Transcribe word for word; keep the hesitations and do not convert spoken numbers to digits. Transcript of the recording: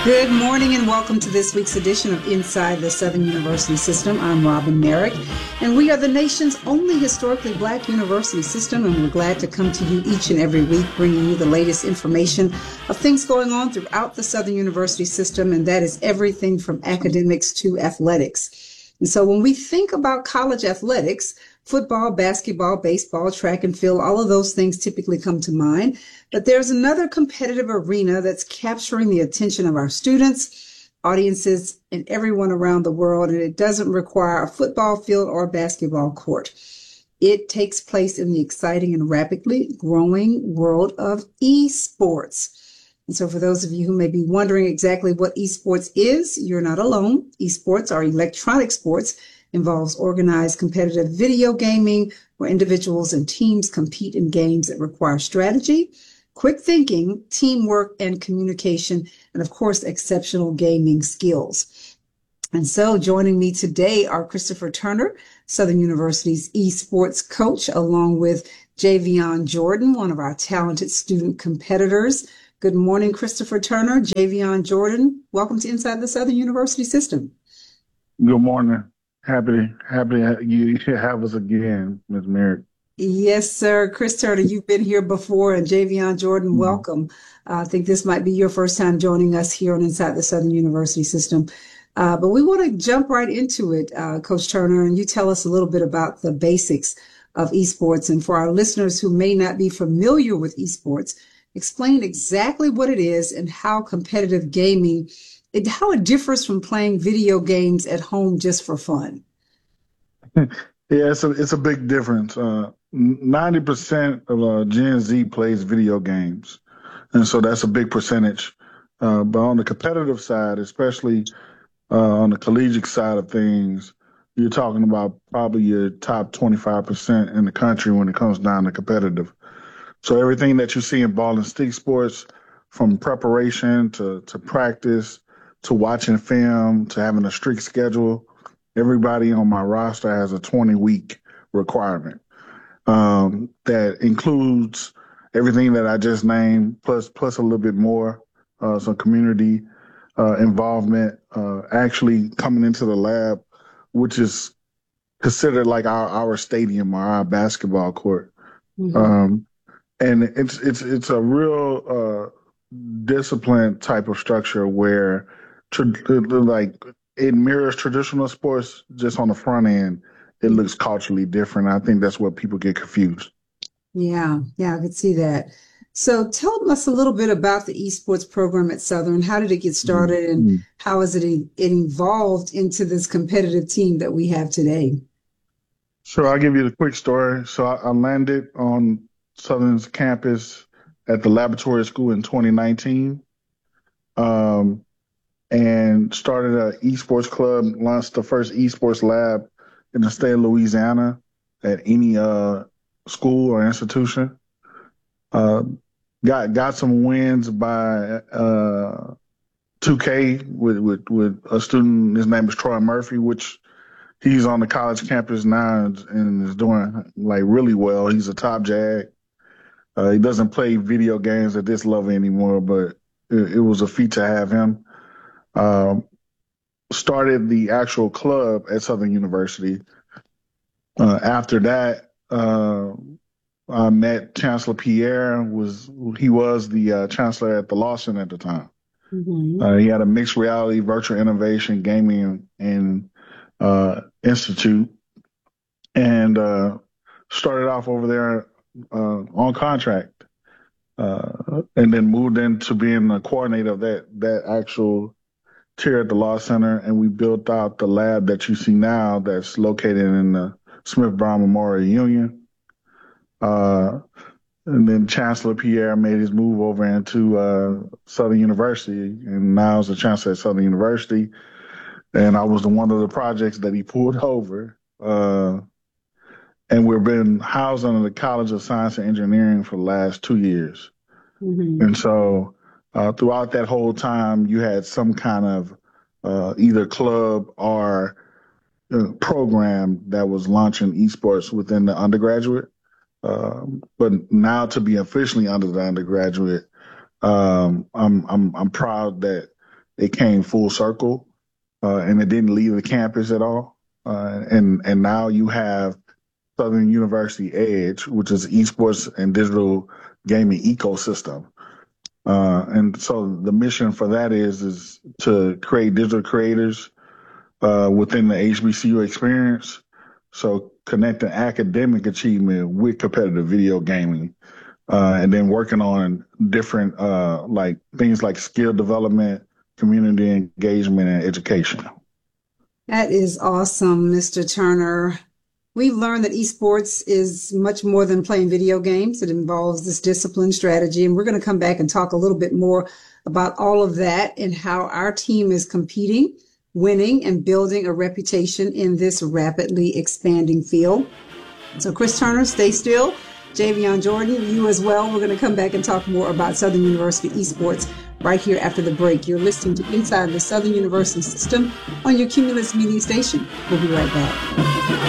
Good morning and welcome to this week's edition of Inside the Southern University System. I'm Robin Merrick, and we are the nation's only historically black university system, and we're glad to come to you each and every week bringing you the latest information of things going on throughout the Southern University system, and that is everything from academics to athletics. And so when we think about college athletics, football, basketball, baseball, track and field, all of those things typically come to mind. But there's another competitive arena that's capturing the attention of our students, audiences, and everyone around the world, and it doesn't require a football field or a basketball court. It takes place in the exciting and rapidly growing world of esports. And so for those of you who may be wondering exactly what esports is, you're not alone. Esports are electronic sports, involves organized competitive video gaming where individuals and teams compete in games that require strategy, quick thinking, teamwork, and communication, and of course, exceptional gaming skills. And so joining me today are Christopher Turner, Southern University's esports coach, along with Javion Jordan, one of our talented student competitors. Good morning, Christopher Turner, Javion Jordan. Welcome to Inside the Southern University System. Good morning. Happy, happy you have us again, Miz Merrick. Yes, sir. Chris Turner, you've been here before, and Javion Jordan, Mm-hmm. welcome. Uh, I think this might be your first time joining us here on Inside the Southern University System. Uh, but we want to jump right into it, uh, Coach Turner, and you tell us a little bit about the basics of esports. And for our listeners who may not be familiar with esports, explain exactly what it is and how competitive gaming It, how it differs from playing video games at home just for fun. Yeah, it's a it's a big difference. Uh, ninety percent of uh, Gen Z plays video games, and so that's a big percentage. Uh, but on the competitive side, especially uh, on the collegiate side of things, you're talking about probably your top twenty-five percent in the country when it comes down to competitive. So everything that you see in ball and stick sports, from preparation to to practice, to watching film, to having a strict schedule, everybody on my roster has a twenty-week requirement um, that includes everything that I just named, plus plus a little bit more, uh, some community uh, involvement, uh, actually coming into the lab, which is considered like our, our stadium or our basketball court. Mm-hmm. Um, and it's it's it's a real uh, disciplined type of structure where like it mirrors traditional sports, just on the front end it looks culturally different. I think that's where people get confused. Yeah, yeah, I could see that. So tell us a little bit about the esports program at Southern. How did it get started, and Mm-hmm. how has it, it evolved into this competitive team that we have today? So I'll give you the quick story. So I, I landed on Southern's campus at the laboratory school in twenty nineteen. Um, and started an esports club, launched the first esports lab in the state of Louisiana at any uh, school or institution. Uh, got got some wins by uh, two K with, with, with a student. His name is Troy Murphy, which he's on the college campus now and, and is doing like really well. He's a top Jag. Uh, he doesn't play video games at this level anymore, but it, it was a feat to have him. Um, started the actual club at Southern University. Uh, after that, uh, I met Chancellor Pierre. Was he was the uh, chancellor at the Lawson at the time. Mm-hmm. Uh, he had a mixed reality, virtual innovation, gaming, and uh, institute, and uh, started off over there uh, on contract, uh, and then moved into being the coordinator of that that actual here at the Law Center, and we built out the lab that you see now that's located in the Smith Brown Memorial Union. Uh, and then Chancellor Pierre made his move over into uh, Southern University, and now is the chancellor at Southern University. And I was the one of the projects that he pulled over. Uh, and we've been housed under the College of Science and Engineering for the last two years. Mm-hmm. And so Uh, throughout that whole time, you had some kind of uh, either club or uh, program that was launching esports within the undergraduate. Um, but now to be officially under the undergraduate, um, I'm I'm I'm proud that it came full circle, uh, and it didn't leave the campus at all. Uh, and and now you have Southern University Edge, which is esports and digital gaming ecosystem. Uh, and so the mission for that is is to create digital creators uh, within the H B C U experience. So connecting academic achievement with competitive video gaming, uh, and then working on different uh, like things like skill development, community engagement, and education. That is awesome, Mister Turner. We've learned that esports is much more than playing video games. It involves this discipline strategy, and we're going to come back and talk a little bit more about all of that and how our team is competing, winning, and building a reputation in this rapidly expanding field. So Chris Turner, stay still. Javion Jordan, you as well. We're going to come back and talk more about Southern University esports right here after the break. You're listening to Inside the Southern University System on your Cumulus Media Station. We'll be right back.